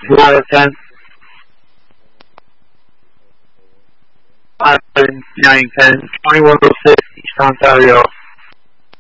2 out of 10. 5, 9, 10, 2106, East Ontario.